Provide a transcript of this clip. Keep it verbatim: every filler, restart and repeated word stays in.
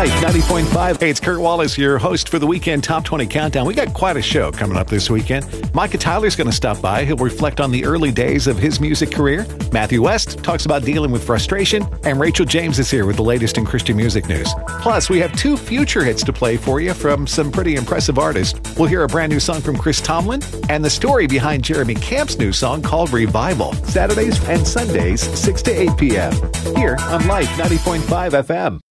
Life ninety point five. Hey, it's Kurt Wallace, your host for the Weekend Top twenty Countdown. We got quite a show coming up this weekend. Micah Tyler's going to stop by. He'll reflect on the early days of his music career. Matthew West talks about dealing with frustration. And Rachel James is here with the latest in Christian music news. Plus, we have two future hits to play for you from some pretty impressive artists. We'll hear a brand new song from Chris Tomlin and the story behind Jeremy Camp's new song called Revival. Saturdays and Sundays, six to eight p.m. here on Life ninety point five F M.